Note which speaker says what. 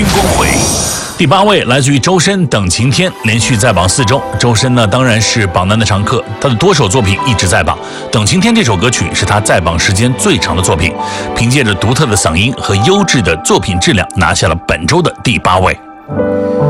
Speaker 1: 新光辉。第8位来自于周深，《等晴天》连续在榜4周。周深呢，当然是榜单的常客，他的多首作品一直在榜。《等晴天》这首歌曲是他在榜时间最长的作品，凭借着独特的嗓音和优质的作品质量，拿下了本周的第8位。